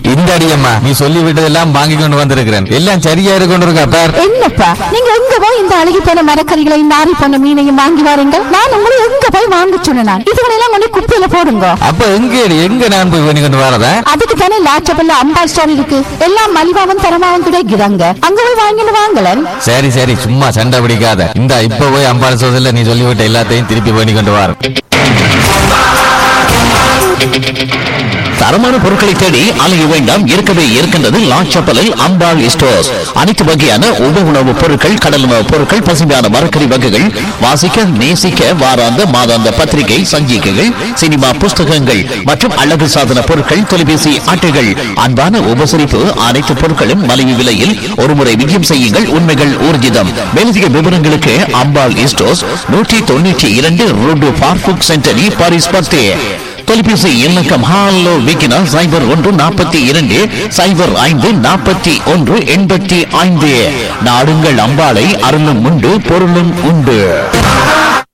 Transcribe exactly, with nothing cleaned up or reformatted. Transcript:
இந்த அடியம்மா நீ சொல்லி விட்டதெல்லாம் வாங்கி கொண்டு வந்திருக்கிறேன். எல்லாம் சரியா இருக்கொண்டிருக்கா பார். என்னப்பா நீங்க எங்க போய் இந்த அழுகி போன மரக்கறிகளை நாரி போன மீனையும் வாங்கி வாருங்க. நான் உங்களை எங்க போய் வாங்க சொன்னேன். இதுகளெல்லாம் கொண்டு குப்பையில போடுங்க. அப்ப எங்க எங்க நான் போய் பண்ணி கொண்டு வரதா? அதுக்கு தானே லாச்சபல்ல அம்பாள் ஸ்டோர் இருக்கு. எல்லாம் மலிவாவும் தரமாவும் கிடைக்குதாங்க. அங்க போய் வாங்கிட்டு வாங்கலன். சரி சரி சும்மா சண்டை பிடிக்காத. இந்த இப்ப போய் அம்பாள் சோதல நீ சொல்லிவிட்ட எல்லாத்தையும் திருப்பி பண்ணி கொண்டு வர. தரமான பொருட்களை தேடி அலைய வேண்டாம். இருக்கவே இருக்கின்றது லாச்சப்பலில் அம்பாள் ஸ்டோர்ஸ். அனைத்து வகையான உப உணவுப் பொருட்கள், கடல் உணவுப் பொருட்கள், பசுமையான மரக்கறி வகைகள், வாசிக்க நேசிக்க வாராந்த மாதாந்த பத்திரிகை சஞ்சிகைகள், சினிமா புஸ்தகங்கள் மற்றும் அழகு சாதன பொருட்கள், தொலைபேசி அட்டைகள். அன்பான உபசரிப்பு. அனைத்து பொருட்களும் மலிவு விலையில் ஒருமுறை விஜயம் செய்யுங்கள். உண்மைகள் ஊர்ஜிதம். மேலதிக விவரங்களுக்கு அம்பாள் ஸ்டோர்ஸ் நூற்றி தொண்ணூற்றி இரண்டு ரோடு பார்புக் சென்டரி பாரிஸ் பத்தே. தொலைபேசி இலக்கம் ஹாலோ விக்கினா சைபர் ஒன்று நாற்பத்தி இரண்டு சைபர் ஐந்து நாற்பத்தி ஒன்று எண்பத்தி ஐந்து. நாடுங்கள் அம்பாளை. அருளும் உண்டு பொருளும் உண்டு.